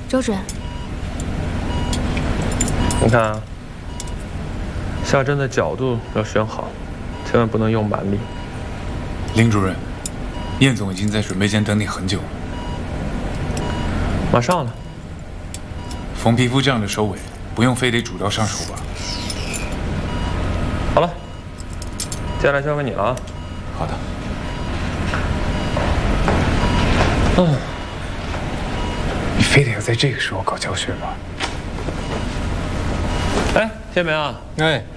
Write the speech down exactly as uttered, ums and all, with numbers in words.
周主任， 你看啊，下针的角度要选好，千万不能用蛮力。 林主任，燕总已经在准备间等你很久了。 马上了。 缝皮肤这样的收尾，不用非得主刀上手吧？ 好了，接下来交给你了啊。 好的。 嗯。 你非得要在这个时候搞教学吗？ 哎，天明啊， 哎，